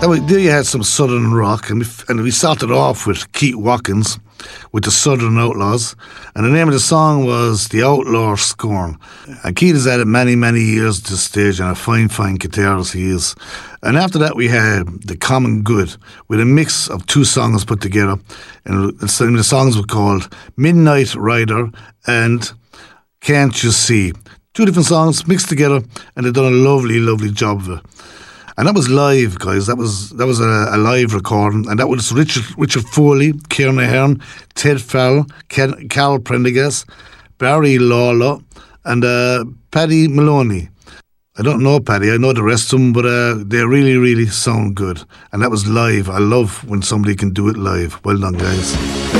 There you had some southern rock, and we started off with Keith Watkins with the Southern Outlaws, and the name of the song was The Outlaw Scorn. And Keith has had it many, many years at this stage, and a fine, fine guitarist he is. And after that we had The Common Good, with a mix of two songs put together, and the songs were called Midnight Rider and Can't You See. Two different songs mixed together, and they've done a lovely, lovely job of it. And that was live, guys. That was a live recording, and that was Richard Foley, Kieran Ahern, Ted Farrell, Carl Prendergast, Barry Lawler, and Paddy Maloney. I don't know Paddy, I know the rest of them, but they really, really sound good. And that was live. I love when somebody can do it live. Well done, guys.